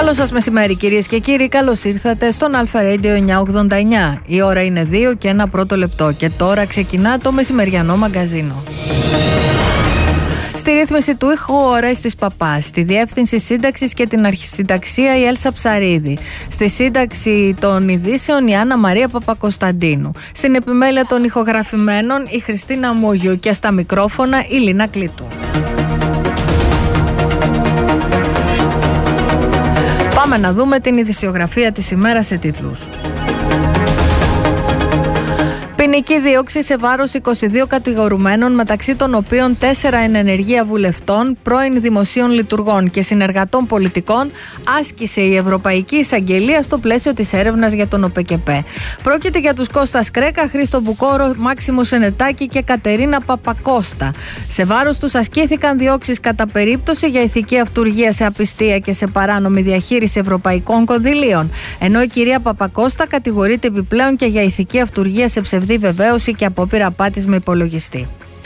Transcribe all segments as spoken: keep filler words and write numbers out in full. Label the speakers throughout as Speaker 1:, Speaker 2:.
Speaker 1: Καλό σας μεσημέρι κυρίες και κύριοι, καλώς ήρθατε στον Αλφα Radio εννιακόσια ογδόντα εννιά. Η ώρα είναι δύο και ένα πρώτο λεπτό και τώρα ξεκινά το μεσημεριανό μαγκαζίνο. Στη ρύθμιση του ήχου ο Ορέστης Παπάς, στη διεύθυνση σύνταξης και την αρχισυνταξία η Έλσα Ψαρίδη, στη σύνταξη των ειδήσεων η Άννα Μαρία Παπακοσταντίνου, στην επιμέλεια των ηχογραφημένων η Χριστίνα Μούγιου και στα μικρόφωνα η Λίνα Κλήτου. Πάμε να δούμε την ειδησιογραφία της ημέρας σε τίτλους. Ποινική δίωξη σε βάρος είκοσι δύο κατηγορουμένων, μεταξύ των οποίων τέσσερα εν ενεργεία βουλευτών, πρώην δημοσίων λειτουργών και συνεργατών πολιτικών, άσκησε η Ευρωπαϊκή Εισαγγελία στο πλαίσιο της έρευνας για τον ΟΠΕΚΕΠΕ. Πρόκειται για τους Κώστα Κρέκα, Χρήστο Βουκόρο, Μάξιμο Σενετάκη και Κατερίνα Παπακώστα. Σε βάρος τους ασκήθηκαν διώξεις κατά περίπτωση για ηθική αυτουργία σε απιστία και σε παράνομη διαχείριση ευρωπαϊκών κονδυλίων, ενώ η κυρία Παπακώστα κατηγορείται επιπλέον και για ηθική αυτουργία σε ψευδή βεβαίωση και απόπειρα απάτης με υπολογιστή.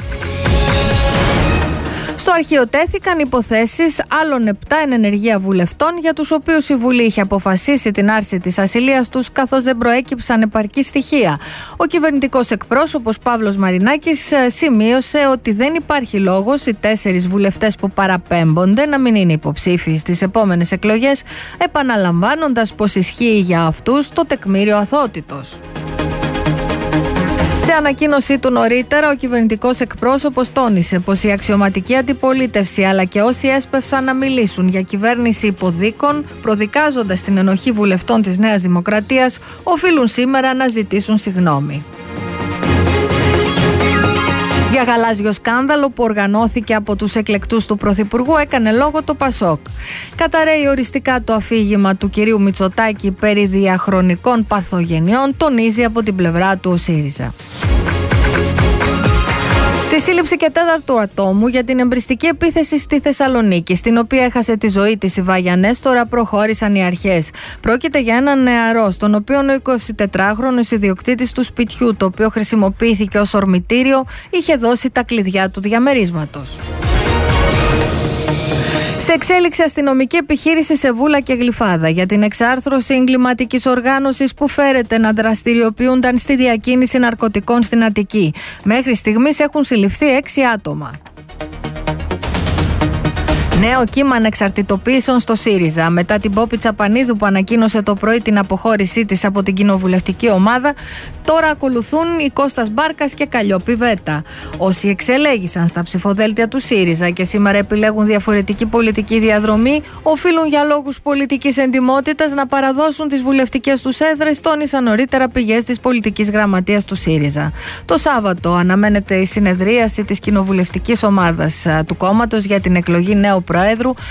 Speaker 1: Στο αρχείο τέθηκαν υποθέσεις άλλων επτά εν ενεργεία βουλευτών, για τους οποίους η Βουλή είχε αποφασίσει την άρση της ασυλίας τους, καθώς δεν προέκυψαν επαρκή στοιχεία. Ο κυβερνητικός εκπρόσωπος Παύλος Μαρινάκης σημείωσε ότι δεν υπάρχει λόγος οι τέσσερις βουλευτές που παραπέμπονται να μην είναι υποψήφιοι στις επόμενες εκλογές, επαναλαμβάνοντας πως ισχύει για αυτούς το τεκμήριο αθωότητος. Σε ανακοίνωσή του νωρίτερα, ο κυβερνητικός εκπρόσωπος τόνισε πως η αξιωματική αντιπολίτευση αλλά και όσοι έσπευσαν να μιλήσουν για κυβέρνηση υποδίκων, προδικάζοντας την ενοχή βουλευτών της Νέας Δημοκρατίας, οφείλουν σήμερα να ζητήσουν συγγνώμη. Για γαλάζιο σκάνδαλο που οργανώθηκε από τους εκλεκτούς του Πρωθυπουργού έκανε λόγο το Πασόκ. Καταρρέει οριστικά το αφήγημα του κυρίου Μητσοτάκη περί διαχρονικών παθογενειών, τονίζει από την πλευρά του ο ΣΥΡΙΖΑ. Στη σύλληψη και τέταρτου ατόμου για την εμπριστική επίθεση στη Θεσσαλονίκη, στην οποία έχασε τη ζωή της η Βάγια Νέστορα, προχώρησαν οι αρχές. Πρόκειται για έναν νεαρό, στον οποίο ο εικοσιτετράχρονος ιδιοκτήτης του σπιτιού, το οποίο χρησιμοποιήθηκε ως ορμητήριο, είχε δώσει τα κλειδιά του διαμερίσματος. Σε εξέλιξη αστυνομική επιχείρηση σε Βούλα και Γλυφάδα για την εξάρθρωση εγκληματικής οργάνωσης που φέρεται να δραστηριοποιούνταν στη διακίνηση ναρκωτικών στην Αττική. Μέχρι στιγμής έχουν συλληφθεί έξι άτομα. Νέο κύμα ανεξαρτητοποίησεων στο ΣΥΡΙΖΑ. Μετά την Πόπη Τσαπανίδου που ανακοίνωσε το πρωί την αποχώρησή της από την κοινοβουλευτική ομάδα, τώρα ακολουθούν οι Κώστας Μπάρκας και Καλλιόπη Βέτα. Όσοι εξελέγησαν στα ψηφοδέλτια του ΣΥΡΙΖΑ και σήμερα επιλέγουν διαφορετική πολιτική διαδρομή, οφείλουν για λόγους πολιτικής εντιμότητας να παραδώσουν τις βουλευτικές τους έδρες, τόνισαν νωρίτερα πηγές της πολιτικής γραμματείας του ΣΥΡΙΖΑ. Το Σάββατο αναμένεται η συνεδρίαση της κοινοβουλευτικής ομάδας του κόμματος για την εκλογή νέου Προέδρου